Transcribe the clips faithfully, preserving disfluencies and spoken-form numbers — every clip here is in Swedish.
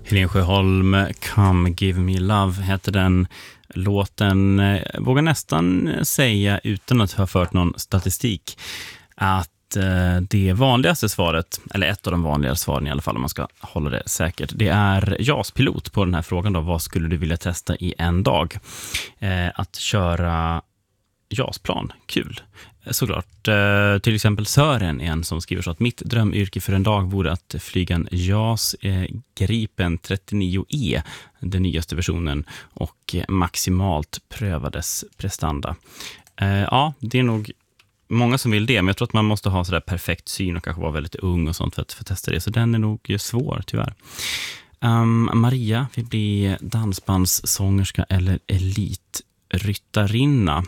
Helen Sjöholm, Come Give Me Love heter den. Låten vågar nästan säga, utan att ha fört någon statistik, att det vanligaste svaret, eller ett av de vanligaste svaren i alla fall om man ska hålla det säkert, det är JAS-pilot på den här frågan då. Vad skulle du vilja testa i en dag? Eh, att köra JAS-plan, kul. Såklart, eh, till exempel Sören är en som skriver så att mitt drömyrke för en dag vore att flyga en JAS eh, Gripen trettionio E, den nyaste versionen, och eh, maximalt prövades prestanda. Eh, ja, det är nog många som vill det, men jag tror att man måste ha sådär perfekt syn och kanske vara väldigt ung och sånt för att, för att testa det. Så den är nog svår, tyvärr. Um, Maria vill bli dansbandssångerska eller elitryttarinna.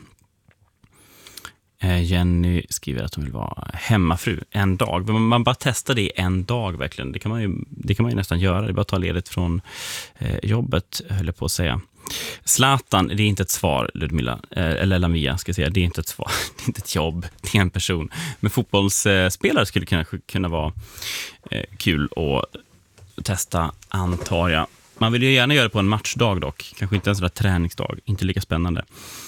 Uh, Jenny skriver att hon vill vara hemmafru en dag. Men man bara testar det en dag verkligen. Det kan man ju, det kan man ju nästan göra. Det är bara att ta ledigt från uh, jobbet, höll jag på att säga. Zlatan, det är inte ett svar, Ludmilla, eller Lamia ska jag säga, det är inte ett svar, det är inte ett jobb, det är en person. Men fotbollsspelare skulle kunna, kunna vara eh, kul att testa, antar jag. Man vill ju gärna göra det på en matchdag dock, kanske inte en sån där träningsdag, inte lika spännande.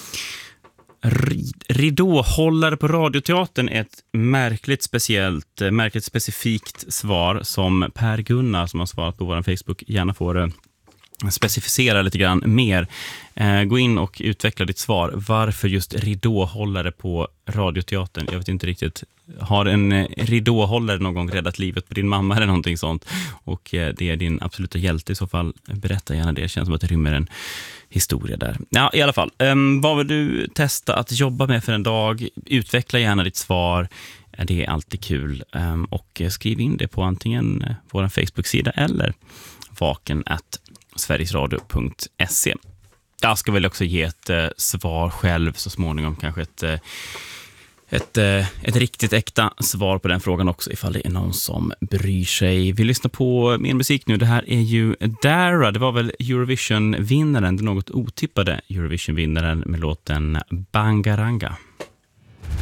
Ridåhållare på radioteatern är ett märkligt speciellt, märkligt specifikt svar som Per Gunnar, som har svarat på vår Facebook, gärna får specificera lite grann mer. Eh, gå in och utveckla ditt svar. Varför just ridåhållare på radioteatern? Jag vet inte riktigt. Har en ridåhållare någon gång räddat livet på din mamma eller någonting sånt? Och eh, det är din absoluta hjälte i så fall. Berätta gärna det. Det känns som att det rymmer en historia där. Ja, i alla fall. Eh, vad vill du testa att jobba med för en dag? Utveckla gärna ditt svar. Det är alltid kul. Eh, och skriv in det på antingen vår Facebook-sida eller vaken at sverigesradio punkt se. Jag ska väl också ge ett eh, svar själv så småningom, kanske ett, eh, ett, eh, ett riktigt äkta svar på den frågan också, ifall det är någon som bryr sig. Vi lyssnar på mer musik nu. Det här är ju Dara, det var väl Eurovision-vinnaren, den något otippade Eurovision-vinnaren med låten Bangaranga.